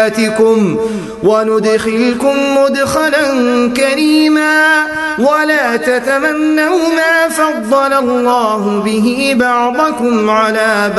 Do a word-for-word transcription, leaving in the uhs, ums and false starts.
وندخلكم مدخلا كريما ولا تتمنوا ما فضل الله به بعضكم على بعض